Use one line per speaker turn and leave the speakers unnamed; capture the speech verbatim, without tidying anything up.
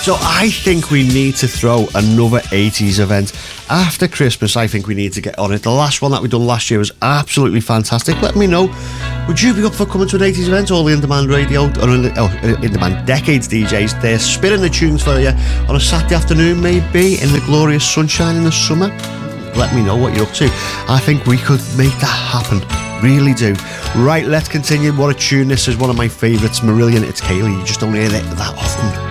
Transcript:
So I think we need to throw another eighties event after Christmas. I think we need to get on it. The last one that we done last year was absolutely fantastic. Let me know, would you be up for coming to an eighties event? All the In Demand Radio, or in, oh, In Demand Decades D Js, they're spinning the tunes for you on a Saturday afternoon, maybe in the glorious sunshine in the summer. Let me know what you're up to. I think we could make that happen. Really do. Right, let's continue. What a tune. This is one of my favourites. Marillion, It's Kaylee. You just don't hear it that often.